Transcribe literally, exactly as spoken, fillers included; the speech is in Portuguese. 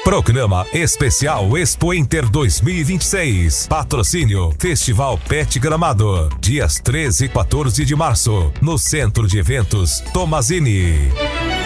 Programa Especial Expo Inter dois mil e vinte e seis. Patrocínio Festival Pet Gramado. Dias treze e quatorze de março. No Centro de Eventos Tomazini.